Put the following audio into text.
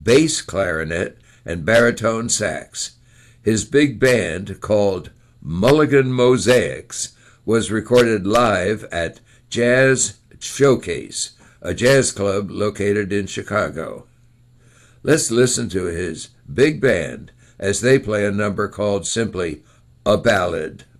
bass clarinet, and baritone sax. His big band, called Mulligan Mosaics, was recorded live at Jazz Showcase, a jazz club located in Chicago. Let's listen to his big band as they play a number called simply A Ballad.